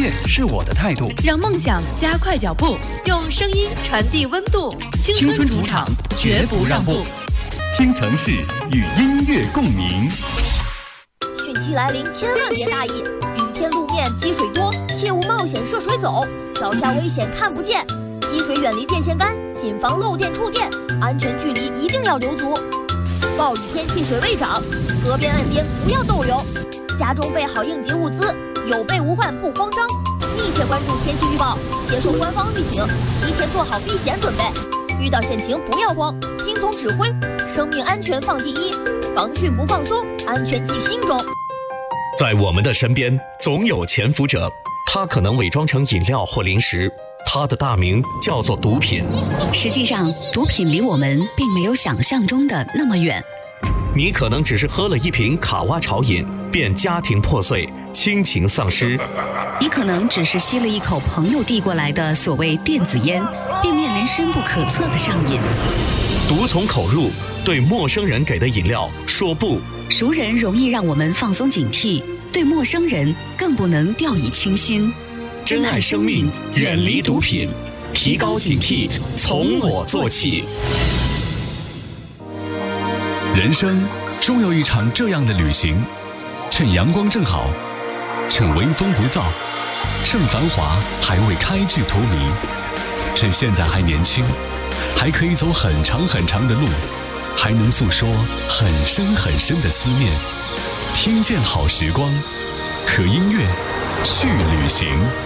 乐是我的态度， 让梦想加快脚步，用声音传递温度。青春主场，绝不让步。 听城市与音乐共鸣。 汛期来临，千万别大意。雨天路面积水多，切勿冒险涉水走。脚下危险看不见，积水远离电线杆，谨防漏电触电。安全距离一定要留足。暴雨天气水位涨，河边岸边不要逗留。家中备好应急物资，有备无患不慌张。密切关注天气预报，接受官方预警，提前做好避险准备。遇到险情不要慌，听从指挥，生命安全放第一，防汛不放松，安全记心中。 在我们的身边，总有潜伏者，他可能伪装成饮料或零食，他的大名叫做毒品。 实际上，毒品离我们并没有想象中的那么远。 你可能只是喝了一瓶卡哇潮饮，便家庭破碎，亲情丧失； 你可能只是吸了一口朋友递过来的所谓电子烟，便面临深不可测的上瘾。 毒从口入，对陌生人给的饮料说不。 熟人容易让我们放松警惕，对陌生人更不能掉以轻心。 珍爱生命，远离毒品，提高警惕，从我做起。 人生终有一场这样的旅行，趁阳光正好，趁微风不燥，趁繁华还未开至荼蘼，趁现在还年轻，还可以走很长很长的路，还能诉说很深很深的思念。听见好时光，和音乐去旅行。